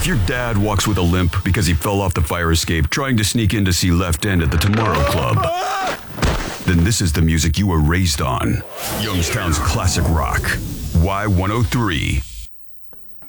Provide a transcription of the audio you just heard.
If your dad walks with a limp because he fell off the fire escape trying to sneak in to see Left End at the Tomorrow Club, then this is the music you were raised on. Youngstown's classic rock. Y103.